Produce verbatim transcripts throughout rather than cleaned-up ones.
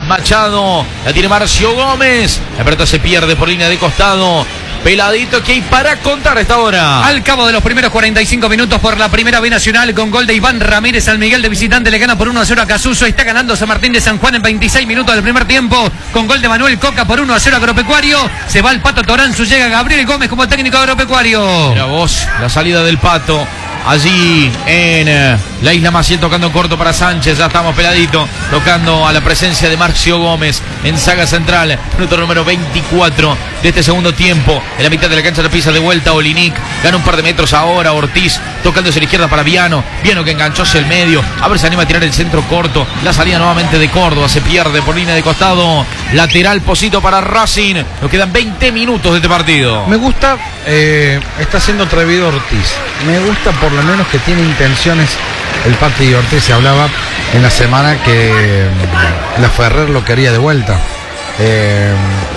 Machado, la tiene Marcio Gómez. La pelota se pierde por línea de costado. Peladito que hay para contar a esta hora. Al cabo de los primeros cuarenta y cinco minutos por la primera B Nacional, con gol de Iván Ramírez, San Miguel de visitante le gana por uno a cero a Casuso. Está ganando San Martín de San Juan en veintiséis minutos del primer tiempo, con gol de Manuel Coca por uno a cero a Agropecuario. Se va el Pato Toranzo, llega Gabriel Gómez como técnico de Agropecuario. Mira vos, la salida del Pato. Allí en eh, la Isla Maciel tocando en corto para Sánchez. Ya estamos peladito. Tocando a la presencia de Marcio Gómez en saga central. Minuto número veinticuatro de este segundo tiempo. En la mitad de la cancha la pisa de vuelta Olinic. Gana un par de metros ahora Ortiz. Tocando hacia la izquierda para Viano. Viano que enganchó hacia el medio. A ver si anima a tirar el centro corto. La salida nuevamente de Córdoba. Se pierde por línea de costado. Lateral Posito para Racing. Nos quedan veinte minutos de este partido. Me gusta, eh, está siendo atrevido Ortiz. Me gusta por lo menos que tiene intenciones el Pati Ortiz. Se hablaba en la semana que eh, la Ferrer lo quería de vuelta. Eh,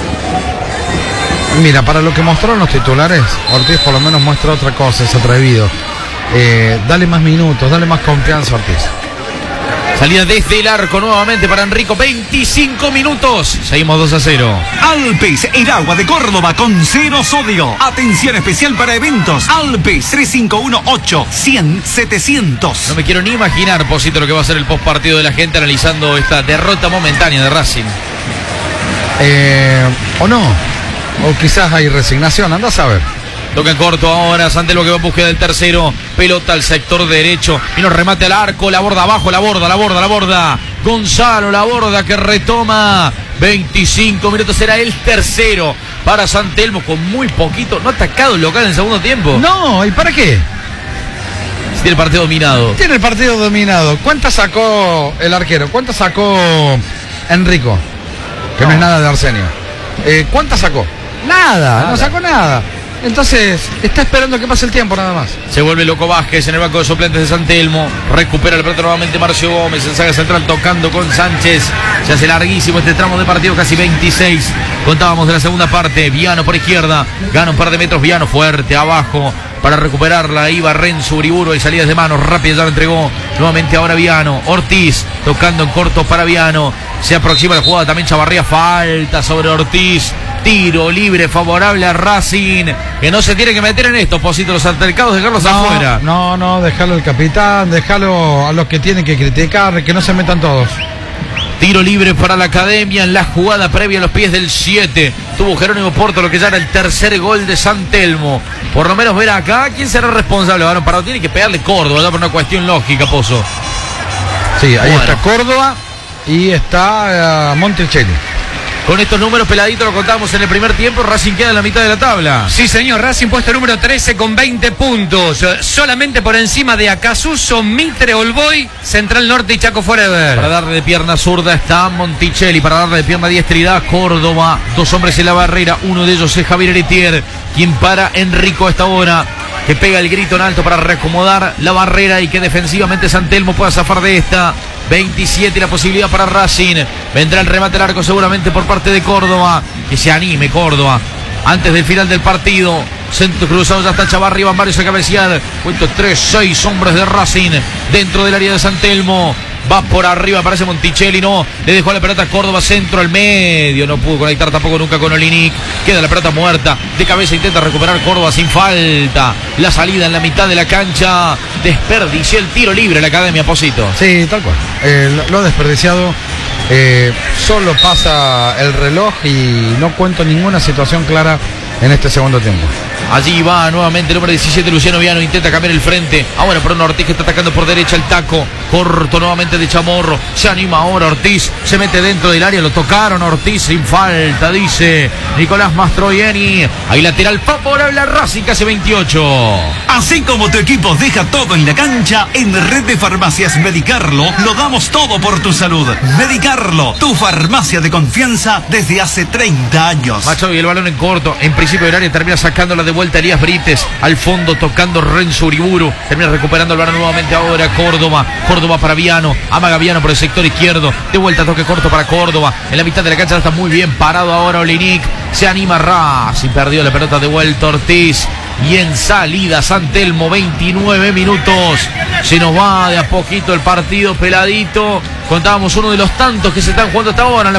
mira, para lo que mostraron los titulares, Ortiz por lo menos muestra otra cosa, es atrevido. Eh, dale más minutos, dale más confianza a Ortiz. Salida desde el arco nuevamente para Enrico. veinticinco minutos. Seguimos dos a cero. Alpes, el agua de Córdoba con cero sodio. Atención especial para eventos. Alpes tres cinco uno ocho cien setecientos. No me quiero ni imaginar, Posito, lo que va a ser el postpartido de la gente analizando esta derrota momentánea de Racing. Eh, o no. O quizás hay resignación, andás a ver. Toca en corto ahora, Santelo que va en búsqueda del tercero. Pelota al sector derecho. Vino remate al arco, la borda abajo, la borda, la borda, la borda. Gonzalo, la borda que retoma. veinticinco minutos, será el tercero para San Telmo con muy poquito. No ha atacado el local en el segundo tiempo. No, ¿y para qué? Tiene el partido dominado. Tiene el partido dominado. ¿Cuántas sacó el arquero? ¿Cuántas sacó Enrico? Que no, no es nada de Arsenio. Eh, ¿Cuántas sacó? Nada, nada, no sacó nada. Entonces, está esperando que pase el tiempo nada más. Se vuelve loco Vázquez en el banco de suplentes de San Telmo. Recupera el pelota nuevamente Marcio Gómez en saga central tocando con Sánchez. Se hace larguísimo este tramo de partido, casi veintiséis. Contábamos de la segunda parte. Viano por izquierda. Gana un par de metros Viano fuerte abajo. Para recuperarla iba Renzo Uriburu y salidas de manos rápidas, ya la entregó nuevamente ahora Viano. Ortiz tocando en corto para Viano. Se aproxima la jugada también Chavarría. Falta sobre Ortiz. Tiro libre favorable a Racing, que no se tiene que meter en esto, Posito, los altercados, dejarlos no, afuera. No, no, dejarlo al capitán, dejarlo a los que tienen que criticar, que no se metan todos. Tiro libre para la Academia en la jugada previa a los pies del siete. Tuvo Jerónimo Porto lo que ya era el tercer gol de San Telmo. Por lo menos ver acá quién será responsable. Bueno, para tiene que pegarle Córdoba, ya por una cuestión lógica, Pozo. Sí, ahí bueno. Está Córdoba y está uh, Monticelli. Con estos números peladitos lo contábamos en el primer tiempo. Racing queda en la mitad de la tabla. Sí, señor. Racing puesto número trece con veinte puntos. Solamente por encima de Acasuso, Mitre, Olboy, Central Norte y Chaco Forever. Para darle de pierna zurda está Monticelli. Para darle de pierna diestra y da Córdoba. Dos hombres en la barrera. Uno de ellos es Javier Eritier, quien para Enrico a esta hora, que pega el grito en alto para reacomodar la barrera y que defensivamente San Telmo pueda zafar de esta. veintisiete y la posibilidad para Racing. Vendrá el remate al arco seguramente por parte de Córdoba. Que se anime Córdoba antes del final del partido. Centro cruzado, ya está Chavarri, van varios a cabecear. Cuento tres, seis hombres de Racing dentro del área de San Telmo. Va por arriba, aparece Monticelli, no. Le dejó la pelota a Córdoba, centro al medio. No pudo conectar tampoco nunca con Olinic. Queda la pelota muerta. De cabeza intenta recuperar Córdoba sin falta. La salida en la mitad de la cancha. Desperdició el tiro libre la Academia, Posito. Sí, tal cual. Eh, lo, lo ha desperdiciado. Eh, solo pasa el reloj y no cuento ninguna situación clara en este segundo tiempo. Allí va nuevamente el número diecisiete, Luciano Viano, intenta cambiar el frente. Ahora para un Ortiz que está atacando por derecha el taco. Corto nuevamente de Chamorro. Se anima ahora Ortiz. Se mete dentro del área. Lo tocaron Ortiz sin falta, dice Nicolás Mastroianni. Ahí lateral favorable a Racing, casi veintiocho. Así como tu equipo deja todo en la cancha, en Red de Farmacias Medicarlo lo damos todo por tu salud. Medicarlo, tu farmacia de confianza desde hace treinta años. Macho y el balón en corto. En principio del área termina sacándola de vuelta Elías Brites. Al fondo tocando Renzo Uriburu. Termina recuperando el balón nuevamente ahora Córdoba. Córdoba para Viano. Amaga Viano por el sector izquierdo. De vuelta toque corto para Córdoba. En la mitad de la cancha está muy bien parado ahora Olinic. Se anima Racing. Perdió la pelota de vuelta Ortiz. Y en salida San Telmo, veintinueve minutos. Se nos va de a poquito el partido peladito. Contábamos uno de los tantos que se están jugando hasta ahora en la